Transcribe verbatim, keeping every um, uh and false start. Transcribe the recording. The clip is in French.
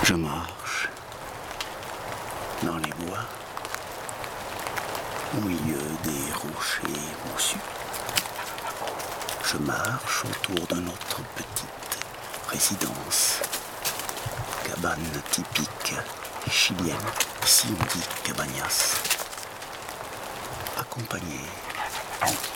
Je marche dans les bois, au milieu des rochers moussus. Je marche autour de notre petite résidence, cabane typique chilienne, si on dit cabañas, accompagnée